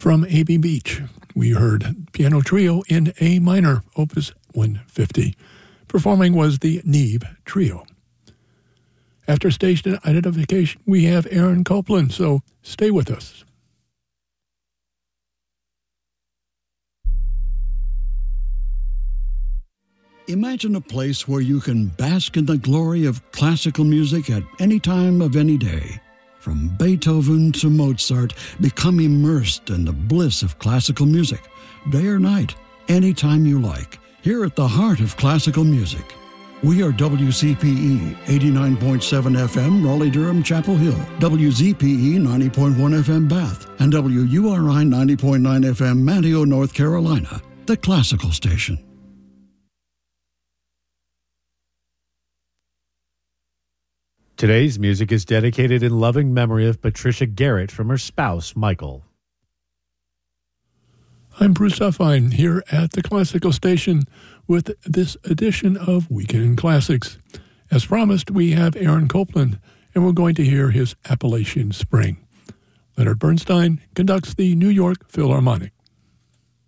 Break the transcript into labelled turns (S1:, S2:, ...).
S1: From A.B. Beach, we heard Piano Trio in A minor, Opus 150. Performing was the Neve Trio. After station identification, we have Aaron Copland, so stay with us.
S2: Imagine a place where you can bask in the glory of classical music at any time of any day. From Beethoven to Mozart, become immersed in the bliss of classical music, day or night, anytime you like. Here at the heart of classical music, we are WCPE 89.7 FM, Raleigh-Durham, Chapel Hill, WZPE 90.1 FM, Bath, and WURI 90.9 FM, Manteo, North Carolina, the classical station.
S3: Today's music is dedicated in loving memory of Patricia Garrett from her spouse, Michael.
S1: I'm Bruce Huffine here at the Classical Station with this edition of Weekend Classics. As promised, we have Aaron Copland, and we're going to hear his Appalachian Spring. Leonard Bernstein conducts the New York Philharmonic.